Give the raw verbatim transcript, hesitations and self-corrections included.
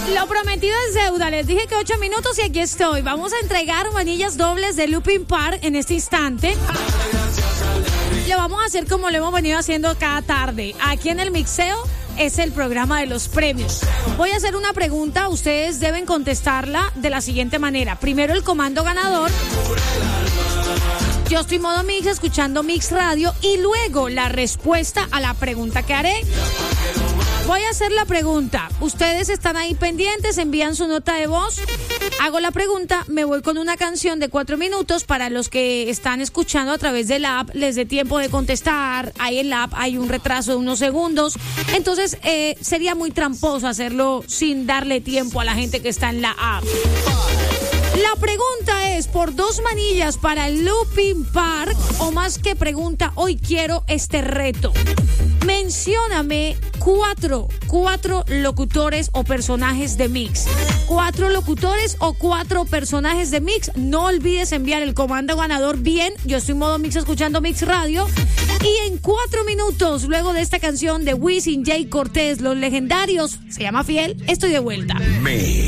Lo prometido es deuda. Les dije que ocho minutos y aquí estoy. Vamos a entregar manillas dobles de Looping Park en este instante. Lo vamos a hacer como lo hemos venido haciendo cada tarde. Aquí en el Mixeo es el programa de los premios. Voy a hacer una pregunta. Ustedes deben contestarla de la siguiente manera. Primero el comando ganador. Yo estoy modo Mix, escuchando Mix Radio. Y luego la respuesta a la pregunta que haré. Voy a hacer la pregunta. Ustedes están ahí pendientes, envían su nota de voz. Hago la pregunta, me voy con una canción de cuatro minutos para los que están escuchando a través de la app, les dé tiempo de contestar. Ahí en la app hay un retraso de unos segundos. Entonces eh, sería muy tramposo hacerlo sin darle tiempo a la gente que está en la app. La pregunta es, por dos manillas para el Looping Park, o más que pregunta, hoy quiero este reto. Mencióname cuatro, cuatro locutores o personajes de Mix. Cuatro locutores o cuatro personajes de Mix. No olvides enviar el comando ganador bien. Yo estoy en modo Mix escuchando Mix Radio. Y en cuatro minutos, luego de esta canción de Wisin, Jay Cortés, Los Legendarios, se llama Fiel, estoy de vuelta. Mix.